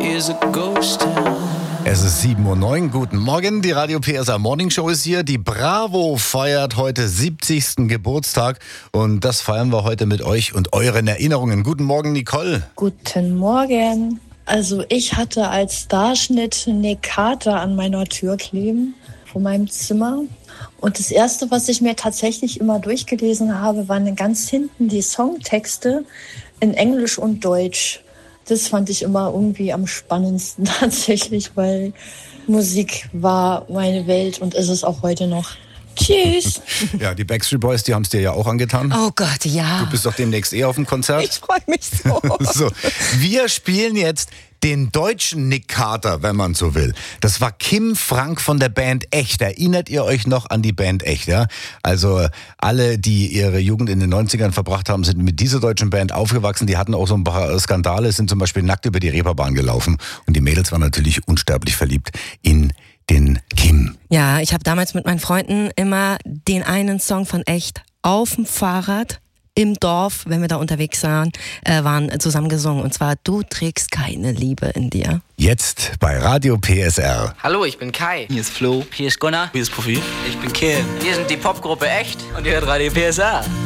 is a ghost town. Es ist 7:09 Uhr. Guten Morgen, die Radio PSR Morning Show ist hier. Die Bravo feiert heute 70. Geburtstag und das feiern wir heute mit euch und euren Erinnerungen. Guten Morgen, Nicole. Guten Morgen. Also ich hatte als Starschnitt eine Karte an meiner Tür kleben von meinem Zimmer. Und das Erste, was ich mir tatsächlich immer durchgelesen habe, waren ganz hinten die Songtexte in Englisch und Deutsch. Das fand ich immer irgendwie am spannendsten tatsächlich, weil Musik war meine Welt und ist es auch heute noch. Tschüss. Ja, die Backstreet Boys, die haben es dir ja auch angetan. Oh Gott, ja. Du bist doch demnächst auf dem Konzert. Ich freue mich so. So, wir spielen jetzt den deutschen Nick Carter, wenn man so will. Das war Kim Frank von der Band Echt. Erinnert ihr euch noch an die Band Echt? Ja? Also alle, die ihre Jugend in den 90ern verbracht haben, sind mit dieser deutschen Band aufgewachsen. Die hatten auch so ein paar Skandale, sind zum Beispiel nackt über die Reeperbahn gelaufen. Und die Mädels waren natürlich unsterblich verliebt in den Kim. Ja, ich habe damals mit meinen Freunden immer den einen Song von Echt auf dem Fahrrad im Dorf, wenn wir da unterwegs waren, zusammen gesungen. Und zwar Du trägst keine Liebe in dir. Jetzt bei Radio PSR. Hallo, ich bin Kai. Hier ist Flo. Hier ist Gunnar. Hier ist Profi. Ich bin Kim. Wir sind die Popgruppe Echt. Und ihr hört Radio PSR.